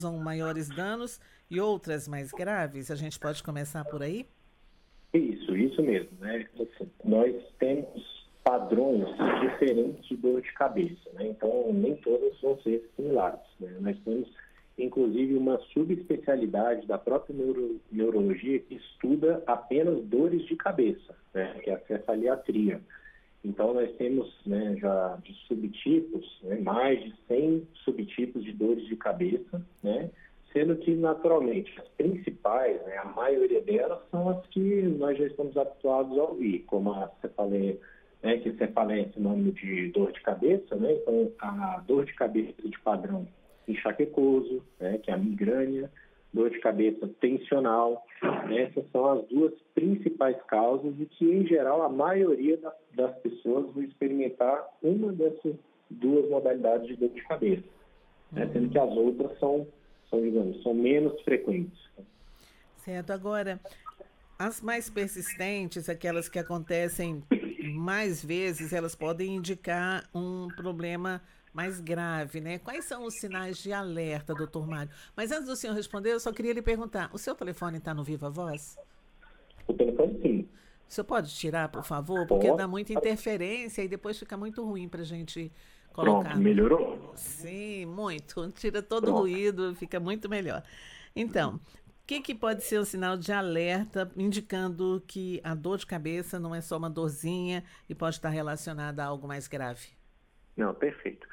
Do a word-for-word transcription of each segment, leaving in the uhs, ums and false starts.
maiores danos e outras mais graves? A gente pode começar por aí? Isso, isso mesmo, né? Assim, nós temos padrões diferentes de dor de cabeça, né? Então, nem todas vão ser similares, né? Nós temos, inclusive, uma subespecialidade da própria neuro, neurologia que estuda apenas dores de cabeça, né? Que é a cefaliatria. Então, nós temos, né, já de subtipos, né, mais de cem subtipos de dores de cabeça, né, sendo que, naturalmente, as principais, né, a maioria delas são as que nós já estamos habituados a ouvir, como a cefaleia, né, que cefaleia é sinônimo de dor de cabeça, né, então a dor de cabeça de padrão enxaquecoso, né, que é a migrânia, dor de cabeça tensional, né? Essas são as duas principais causas e que, em geral, a maioria das, das pessoas vai experimentar uma dessas duas modalidades de dor de cabeça, né? Sendo que as outras são, são, digamos, são menos frequentes. Certo. Agora, as mais persistentes, aquelas que acontecem mais vezes, elas podem indicar um problema mais grave, né? Quais são os sinais de alerta, doutor Mário? Mas antes do senhor responder, eu só queria lhe perguntar, o seu telefone está no Viva Voz? O telefone, sim. O senhor pode tirar, por favor? Porque dá Pode. muita interferência e depois fica muito ruim para a gente Pronto, colocar no... melhorou? Sim, muito. Tira todo o Pronto. ruído, fica muito melhor. Então, o que, que pode ser um sinal de alerta indicando que a dor de cabeça não é só uma dorzinha e pode estar relacionada a algo mais grave? Não, perfeito.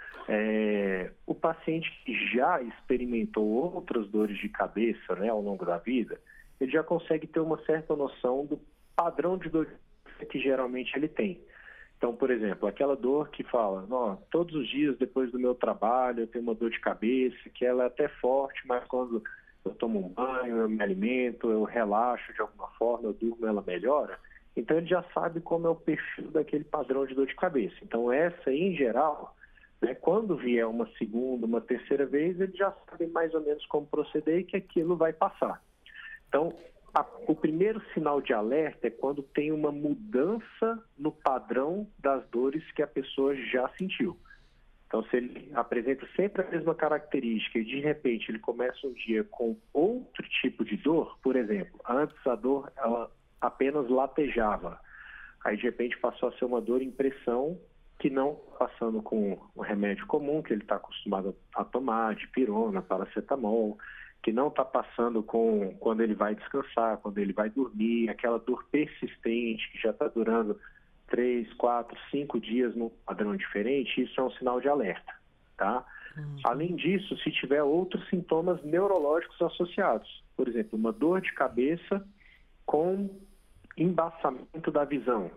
É, o paciente que já experimentou outras dores de cabeça, né, ao longo da vida, ele já consegue ter uma certa noção do padrão de dor de cabeça que geralmente ele tem. Então, por exemplo, aquela dor que fala, oh, todos os dias depois do meu trabalho eu tenho uma dor de cabeça, que ela é até forte, mas quando eu tomo um banho, eu me alimento, eu relaxo de alguma forma, eu durmo, ela melhora. Então, ele já sabe como é o perfil daquele padrão de dor de cabeça. Então, essa, em geral, né, quando vier uma segunda, uma terceira vez, ele já sabe mais ou menos como proceder e que aquilo vai passar. Então, a, o primeiro sinal de alerta é quando tem uma mudança no padrão das dores que a pessoa já sentiu. Então, se ele apresenta sempre a mesma característica e, de repente, ele começa um dia com outro tipo de dor, por exemplo, antes a dor ela apenas latejava, aí, de repente, passou a ser uma dor em pressão que não passando com o remédio comum que ele está acostumado a tomar, de pirona, paracetamol, que não está passando com quando ele vai descansar, quando ele vai dormir, aquela dor persistente que já está durando três, quatro, cinco dias num padrão diferente, isso é um sinal de alerta, tá? Uhum. Além disso, se tiver outros sintomas neurológicos associados, por exemplo, uma dor de cabeça com embaçamento da visão,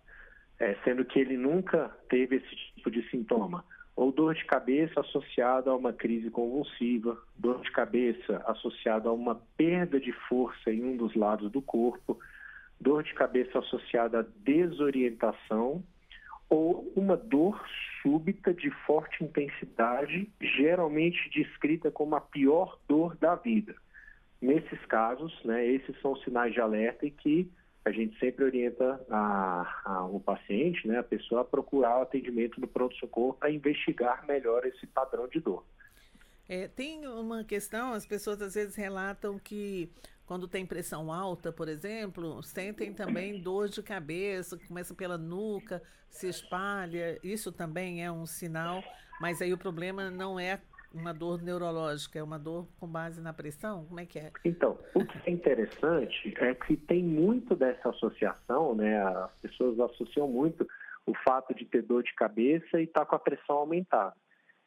é, sendo que ele nunca teve esse tipo de sintoma, ou dor de cabeça associada a uma crise convulsiva, dor de cabeça associada a uma perda de força em um dos lados do corpo, dor de cabeça associada a desorientação ou uma dor súbita de forte intensidade, geralmente descrita como a pior dor da vida. Nesses casos, né, esses são sinais de alerta e que a gente sempre orienta a, a, o paciente, né, a pessoa a procurar o atendimento do pronto-socorro para investigar melhor esse padrão de dor. É, tem uma questão, as pessoas às vezes relatam que quando tem pressão alta, por exemplo, sentem também dor de cabeça, começa pela nuca, se espalha, isso também é um sinal, mas aí o problema não é uma dor neurológica, é uma dor com base na pressão? Como é que é? Então, o que é interessante é que tem muito dessa associação, né? As pessoas associam muito o fato de ter dor de cabeça e estar tá com a pressão aumentada.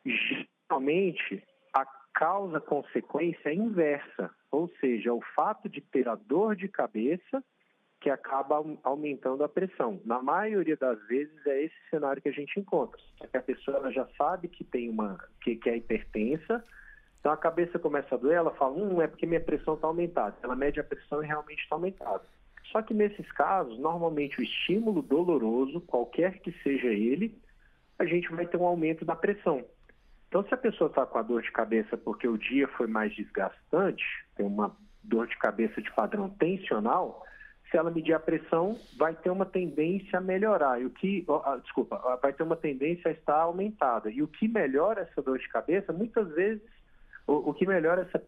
Geralmente, a causa-consequência é inversa, ou seja, o fato de ter a dor de cabeça que acaba aumentando a pressão. Na maioria das vezes é esse cenário que a gente encontra. A pessoa ela já sabe que tem uma que, que é hipertensa, então a cabeça começa a doer, ela fala, hum, é porque minha pressão está aumentada. Ela mede a pressão e realmente está aumentada. Só que nesses casos, normalmente o estímulo doloroso, qualquer que seja ele, a gente vai ter um aumento da pressão. Então, se a pessoa está com a dor de cabeça porque o dia foi mais desgastante, tem uma dor de cabeça de padrão tensional, se ela medir a pressão, vai ter uma tendência a melhorar. E o que, oh, desculpa, vai ter uma tendência a estar aumentada. E o que melhora essa dor de cabeça, muitas vezes, O, o que melhora essa